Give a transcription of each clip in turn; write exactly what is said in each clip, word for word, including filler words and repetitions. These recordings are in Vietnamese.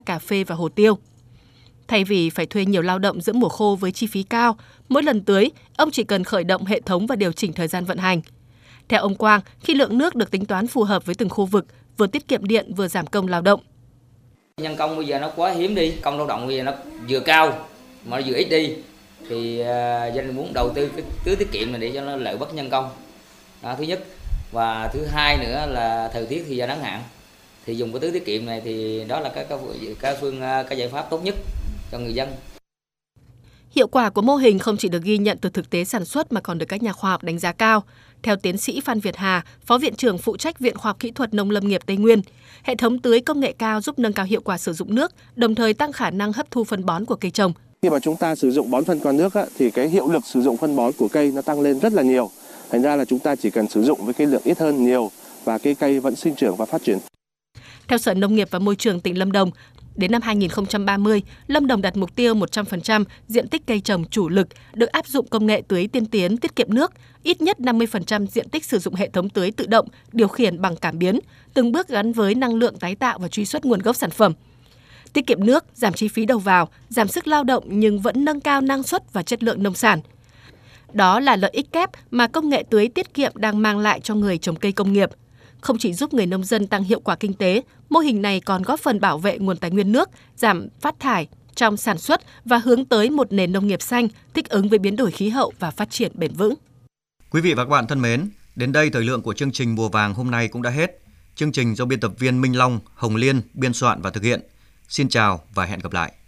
cà phê và hồ tiêu. Thay vì phải thuê nhiều lao động giữa mùa khô với chi phí cao, mỗi lần tưới, ông chỉ cần khởi động hệ thống và điều chỉnh thời gian vận hành. Theo ông Quang, khi lượng nước được tính toán phù hợp với từng khu vực, vừa tiết kiệm điện vừa giảm công lao động. Nhân công bây giờ nó quá hiếm đi, công lao động bây giờ nó vừa cao mà nó vừa ít đi, thì uh, gia đình muốn đầu tư cái tưới tiết kiệm này để cho nó lợi bất nhân công. Đó, thứ nhất. Và thứ hai nữa là thời tiết thì giờ nắng hạn, thì dùng cái tưới tiết kiệm này thì đó là cái cái, cái phương cái giải pháp tốt nhất cho người dân. Hiệu quả của mô hình không chỉ được ghi nhận từ thực tế sản xuất mà còn được các nhà khoa học đánh giá cao. Theo tiến sĩ Phan Việt Hà, Phó Viện trưởng phụ trách Viện Khoa học Kỹ thuật Nông lâm nghiệp Tây Nguyên, hệ thống tưới công nghệ cao giúp nâng cao hiệu quả sử dụng nước, đồng thời tăng khả năng hấp thu phân bón của cây trồng. Khi mà chúng ta sử dụng bón phân qua nước á, thì cái hiệu lực sử dụng phân bón của cây nó tăng lên rất là nhiều. Thành ra là chúng ta chỉ cần sử dụng với cái lượng ít hơn nhiều và cây cây vẫn sinh trưởng và phát triển. Theo Sở Nông nghiệp và Môi trường tỉnh Lâm Đồng, đến năm hai nghìn không trăm ba mươi, Lâm Đồng đặt mục tiêu một trăm phần trăm diện tích cây trồng chủ lực được áp dụng công nghệ tưới tiên tiến tiết kiệm nước, ít nhất năm mươi phần trăm diện tích sử dụng hệ thống tưới tự động điều khiển bằng cảm biến, từng bước gắn với năng lượng tái tạo và truy xuất nguồn gốc sản phẩm. Tiết kiệm nước, giảm chi phí đầu vào, giảm sức lao động nhưng vẫn nâng cao năng suất và chất lượng nông sản. Đó là lợi ích kép mà công nghệ tưới tiết kiệm đang mang lại cho người trồng cây công nghiệp. Không chỉ giúp người nông dân tăng hiệu quả kinh tế, mô hình này còn góp phần bảo vệ nguồn tài nguyên nước, giảm phát thải trong sản xuất và hướng tới một nền nông nghiệp xanh, thích ứng với biến đổi khí hậu và phát triển bền vững. Quý vị và các bạn thân mến, đến đây thời lượng của chương trình Mùa vàng hôm nay cũng đã hết. Chương trình do biên tập viên Minh Long, Hồng Liên biên soạn và thực hiện. Xin chào và hẹn gặp lại.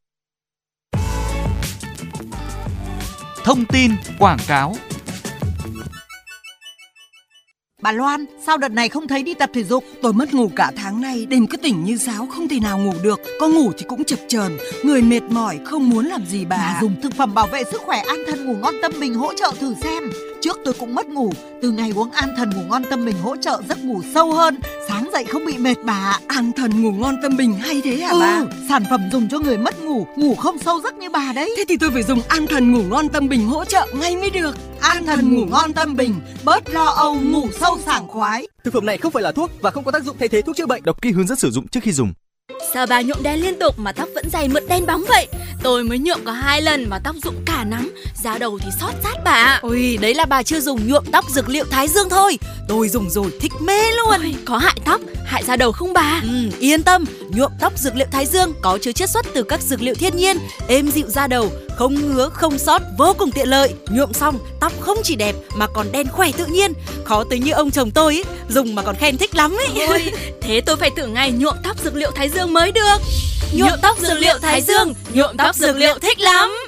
Thông tin quảng cáo. Bà Loan, sao đợt này không thấy đi tập thể dục? Tôi mất ngủ cả tháng nay, đêm cứ tỉnh như sáo, không thể nào ngủ được. Có ngủ thì cũng chập chờn, người mệt mỏi, không muốn làm gì bà. Bà dùng thực phẩm bảo vệ sức khỏe An Thần Ngủ Ngon Tâm Bình hỗ trợ thử xem. Trước tôi cũng mất ngủ, từ ngày uống An Thần Ngủ Ngon Tâm Bình hỗ trợ giấc ngủ sâu hơn, sáng dậy không bị mệt bà. An Thần Ngủ Ngon Tâm Bình hay thế hả ừ, bà? Sản phẩm dùng cho người mất ngủ, ngủ không sâu giấc như bà đấy. Thế thì tôi phải dùng An Thần Ngủ Ngon Tâm Bình hỗ trợ ngay mới được. An Thần Ngủ Ngon Tâm Bình, bớt lo âu, ngủ sâu sảng khoái. Thực phẩm này không phải là thuốc và không có tác dụng thay thế thuốc chữa bệnh. Đọc kỹ hướng dẫn sử dụng trước khi dùng. Sao bà nhuộm đen liên tục mà tóc vẫn dày mượt đen bóng vậy? Tôi mới nhuộm có hai lần mà tóc rụng cả nắng, da đầu thì xót rát bà. Ôi, đấy là bà chưa dùng nhuộm tóc dược liệu Thái Dương thôi. Tôi dùng rồi thích mê luôn. Ôi, có hại tóc, hại da đầu không bà? Ừ, yên tâm, nhuộm tóc dược liệu Thái Dương có chứa chiết xuất từ các dược liệu thiên nhiên, êm dịu da đầu, không ngứa, không xót, vô cùng tiện lợi. Nhuộm xong, tóc không chỉ đẹp mà còn đen khỏe tự nhiên. Khó tới như ông chồng tôi ấy, dùng mà còn khen thích lắm ấy. Ôi, thế tôi phải thử ngày nhuộm tóc dược liệu Thái Dương mới được. Nhuộm tóc dược liệu Thái Dương, nhuộm tóc dược liệu thích lắm.